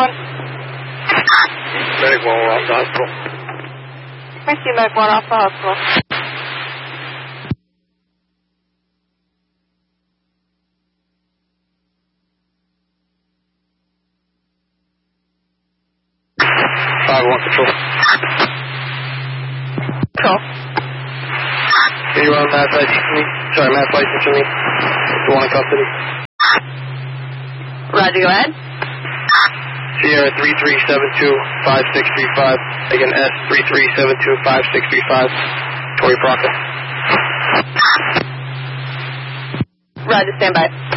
Medic 1, we're off the hospital. Thank you, Medic 1, off the hospital. Control. Control. Are you on mass license for me? Sorry, mass license for me. The one in custody. Roger, go ahead. Sierra 3372-5635. Again, S3372-5635. Tory Proctor. Roger, stand by.